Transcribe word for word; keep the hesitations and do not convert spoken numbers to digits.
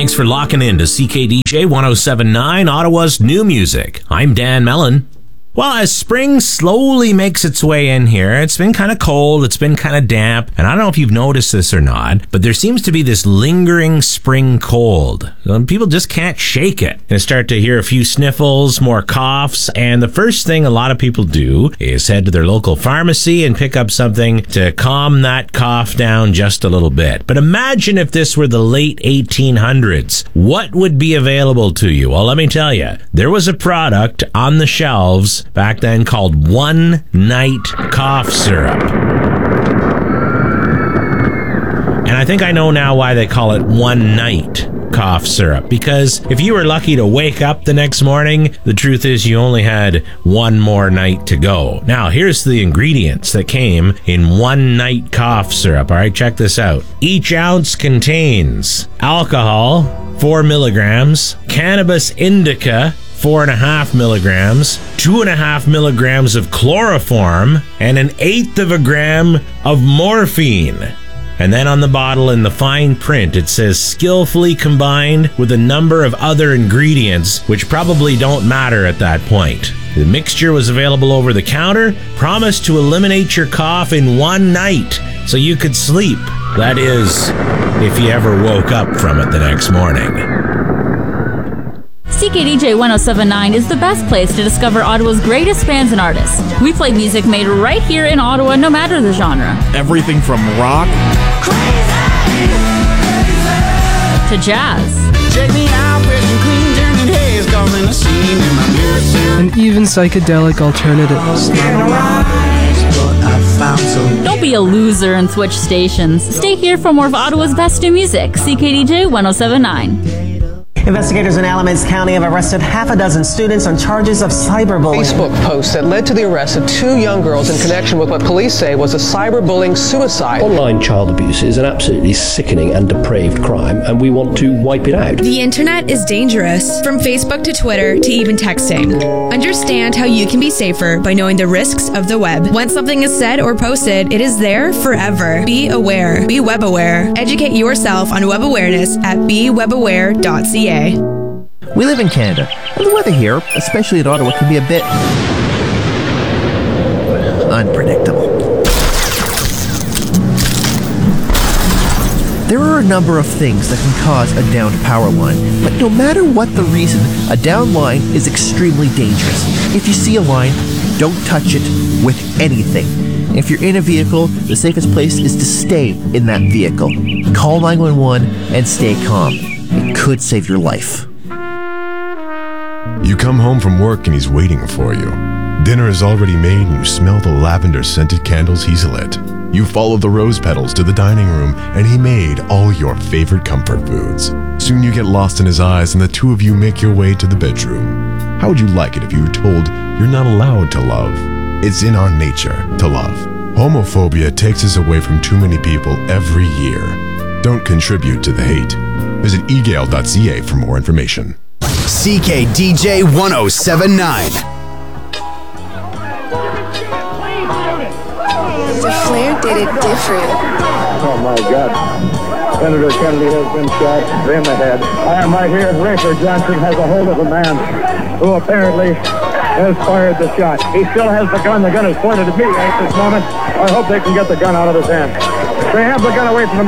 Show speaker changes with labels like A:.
A: Thanks for locking in to C K D J one oh seven point nine, Ottawa's new music. I'm Dan Mellon. Well, as spring slowly makes its way in here, it's been kind of cold, it's been kind of damp, and I don't know if you've noticed this or not, but there seems to be this lingering spring cold. People just can't shake it. And start to hear a few sniffles, more coughs, and the first thing a lot of people do is head to their local pharmacy and pick up something to calm that cough down just a little bit. But imagine if this were the late eighteen hundreds. What would be available to you? Well, let me tell you, there was a product on the shelves back then called One Night Cough Syrup. And I think I know now why they call it One Night Cough Syrup, because if you were lucky to wake up the next morning, the truth is you only had one more night to go. Now, here's the ingredients that came in One Night Cough Syrup. All right, check this out. Each ounce contains alcohol, four milligrams, cannabis indica, four and a half milligrams, two and a half milligrams of chloroform, and an eighth of a gram of morphine. And then on the bottle in the fine print, it says skillfully combined with a number of other ingredients, which probably don't matter at that point. The mixture was available over the counter, promised to eliminate your cough in one night so you could sleep. That is, if you ever woke up from it the next morning.
B: C K D J one oh seven point nine is the best place to discover Ottawa's greatest bands and artists. We play music made right here in Ottawa, no matter the genre.
C: Everything from rock
B: to jazz.
D: Check me out, pressing clean, turning haze, causing a scene in my music.
E: And even psychedelic alternatives.
B: Don't be a loser and switch stations. Stay here for more of Ottawa's best new music. C K D J one oh seven point nine.
F: Investigators in Alamance County have arrested half a dozen students on charges of cyberbullying.
G: Facebook post that led to the arrest of two young girls in connection with what police say was a cyberbullying suicide.
H: Online child abuse is an absolutely sickening and depraved crime, and we want to wipe it out.
I: The internet is dangerous, from Facebook to Twitter to even texting. Understand how you can be safer by knowing the risks of the web. When something is said or posted, it is there forever. Be aware. Be web aware. Educate yourself on web awareness at be web aware dot c a.
J: We live in Canada, and the weather here, especially in Ottawa, can be a bit unpredictable. There are a number of things that can cause a downed power line, but no matter what the reason, a downed line is extremely dangerous. If you see a line, don't touch it with anything. If you're in a vehicle, the safest place is to stay in that vehicle. Call nine one one and stay calm. It could save your life.
K: You come home from work and he's waiting for you. Dinner is already made and you smell the lavender-scented candles he's lit. You follow the rose petals to the dining room and he made all your favorite comfort foods. Soon you get lost in his eyes and the two of you make your way to the bedroom. How would you like it if you were told you're not allowed to love? It's in our nature to love. Homophobia takes us away from too many people every year. Don't contribute to the hate. Visit e gale dot c a for more information.
L: C K D J one oh seven point nine.
M: The Flair did it different.
N: Oh my God. Senator Kennedy has been shot in the head. I am right here. Rafer Johnson has a hold of a man who apparently has fired the shot. He still has the gun. The gun is pointed at me at this moment. I hope they can get the gun out of his hand. They have the gun away from the